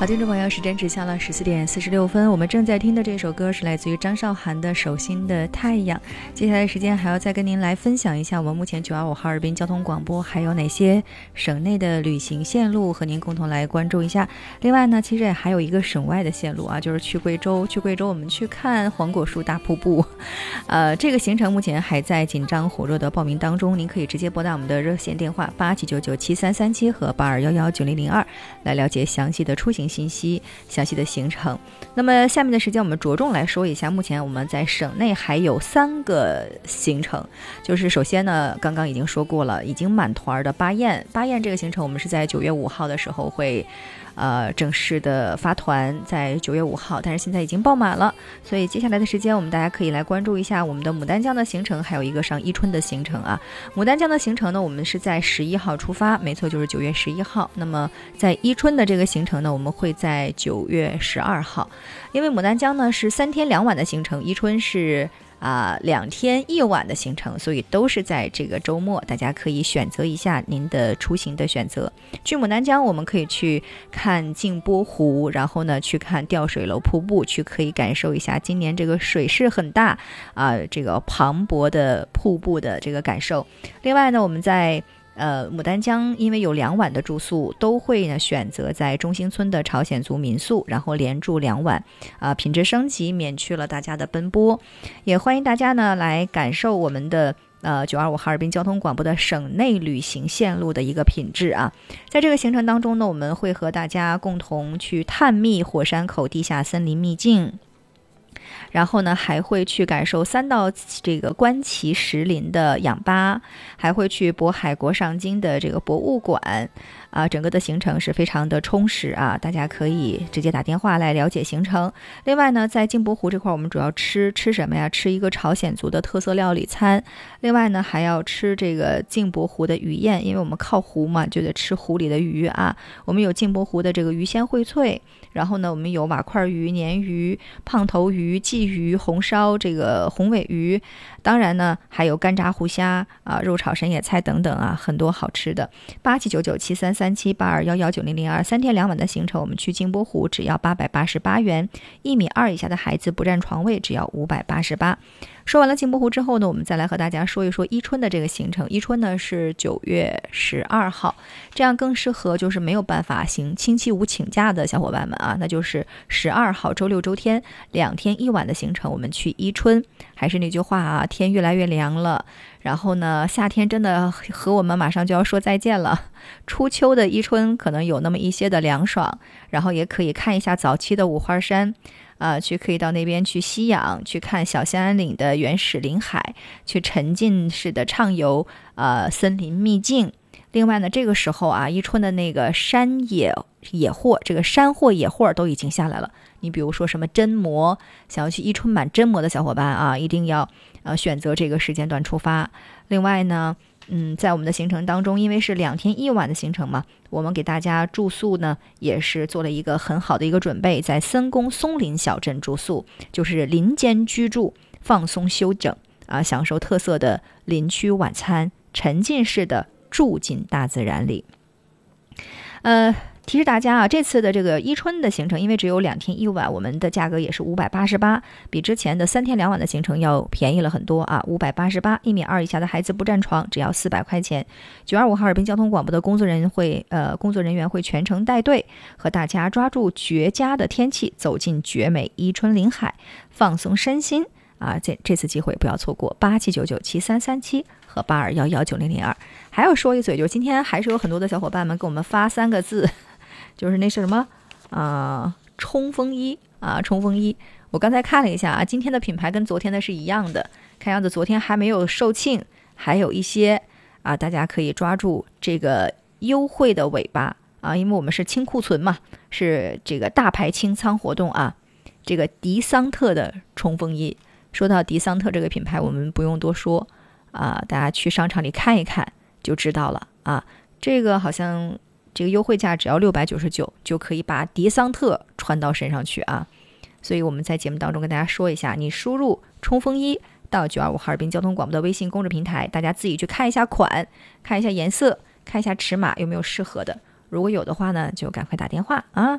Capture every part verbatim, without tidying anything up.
好，听众朋友，时间指向了十四点四十六分，我们正在听的这首歌是来自于张韶涵的《手心的太阳》。接下来时间还要再跟您来分享一下我们目前九二五哈尔滨交通广播还有哪些省内的旅行线路，和您共同来关注一下。另外呢，其实也还有一个省外的线路啊，就是去贵州。去贵州我们去看黄果树大瀑布，呃，这个行程目前还在紧张火热的报名当中，您可以直接拨打我们的热线电话八七九九七三三七和八二幺幺九零零二来了解详细的出行信息、详细的行程。那么下面的时间我们着重来说一下，目前我们在省内还有三个行程，就是首先呢，刚刚已经说过了，已经满团的巴彦。巴彦这个行程我们是在九月五号的时候会呃正式的发团，在九月五号，但是现在已经爆满了，所以接下来的时间我们大家可以来关注一下我们的牡丹江的行程，还有一个上伊春的行程啊。牡丹江的行程呢，我们是在十一号出发，没错，就是九月十一号。那么在伊春的这个行程呢，我们会在九月十二号。因为牡丹江呢是三天两晚的行程，伊春是啊，两天一晚的行程，所以都是在这个周末，大家可以选择一下您的出行的选择。去牡丹江，我们可以去看镜波湖，然后呢去看吊水楼瀑布，去可以感受一下今年这个水势很大啊，这个磅礴的瀑布的这个感受。另外呢，我们在呃，牡丹江因为有两晚的住宿，都会呢选择在中兴村的朝鲜族民宿，然后连住两晚，啊、呃，品质升级，免去了大家的奔波。也欢迎大家呢来感受我们的呃九二五哈尔滨交通广播的省内旅行线路的一个品质啊。在这个行程当中呢，我们会和大家共同去探秘火山口地下森林秘境。然后呢，还会去感受三道这个观奇石林的氧吧，还会去渤海国上京的这个博物馆啊，整个的行程是非常的充实啊，大家可以直接打电话来了解行程。另外呢，在镜泊湖这块，我们主要吃吃什么呀？吃一个朝鲜族的特色料理餐。另外呢，还要吃这个镜泊湖的鱼宴，因为我们靠湖嘛，就得吃湖里的鱼啊。我们有镜泊湖的这个鱼鲜荟萃，然后呢，我们有瓦块鱼、鲶鱼、胖头鱼、鲫鱼、红烧这个红尾鱼，当然呢，还有干炸湖虾啊、肉炒神野菜等等啊，很多好吃的。八七九九七三三七八二幺幺九零零二，三天两晚的行程，我们去镜泊湖只要八百八十八元，一米二以下的孩子不占床位只要五百八十八。说完了镜泊湖之后呢，我们再来和大家说一说伊春的这个行程。伊春呢是九月十二号，这样更适合就是没有办法行星期五请假的小伙伴们啊，那就是十二号周六周天两天一晚的行程，我们去伊春。还是那句话啊，天越来越凉了，然后呢，夏天真的和我们马上就要说再见了。初秋的伊春可能有那么一些的凉爽，然后也可以看一下早期的五花山。啊、呃，去可以到那边去吸氧，去看小兴安岭的原始林海，去沉浸式的畅游呃森林秘境。另外呢，这个时候啊，伊春的那个山野野货，这个山货野货都已经下来了。你比如说什么真蘑，想要去伊春买真蘑的小伙伴啊，一定要呃选择这个时间段出发。另外呢，嗯，在我们的行程当中，因为是两天一晚的行程嘛，我们给大家住宿呢也是做了一个很好的一个准备，在森公松林小镇住宿，就是林间居住，放松休整啊，享受特色的林区晚餐，沉浸式的住进大自然里。呃。提示大家啊，这次的这个伊春的行程，因为只有两天一晚，我们的价格也是五百八十八，比之前的三天两晚的行程要便宜了很多啊，五百八十八，一米二以下的孩子不占床，只要四百块钱。九二五哈尔滨交通广播的工作人员会呃工作人员会全程带队，和大家抓住绝佳的天气，走进绝美伊春林海，放松身心啊！这这次机会不要错过，八七九九七三三七和八二幺幺九零零二。还要说一嘴，就今天还是有很多的小伙伴们给我们发三个字。就是那是什么啊、呃？冲锋衣啊，冲锋衣。我刚才看了一下啊，今天的品牌跟昨天的是一样的，看样子昨天还没有售罄，还有一些啊，大家可以抓住这个优惠的尾巴啊，因为我们是清库存嘛，是这个大牌清仓活动啊。这个迪桑特的冲锋衣，说到迪桑特这个品牌，我们不用多说啊，大家去商场里看一看就知道了啊。这个好像。这个优惠价只要六百九十九，就可以把迪桑特穿到身上去啊！所以我们在节目当中跟大家说一下，你输入冲锋衣到九二五哈尔滨交通广播的微信公众平台，大家自己去看一下款，看一下颜色，看一下尺码有没有适合的。如果有的话呢，就赶快打电话啊！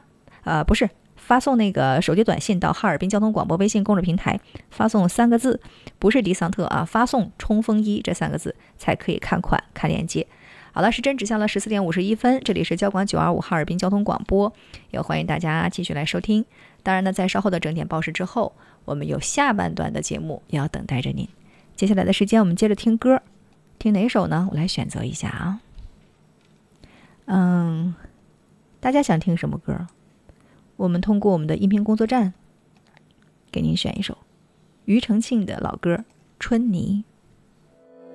呃，不是，发送那个手机短信到哈尔滨交通广播微信公众平台，发送三个字，不是迪桑特啊，发送冲锋衣这三个字才可以看款看链接。好了，时针指向了十四点五十一分，这里是交广九二五哈尔滨交通广播，也欢迎大家继续来收听。当然呢，在稍后的整点报时之后，我们有下半段的节目也要等待着您。接下来的时间，我们接着听歌，听哪首呢？我来选择一下啊。嗯，大家想听什么歌？我们通过我们的音频工作站给您选一首庾澄庆的老歌《春泥》。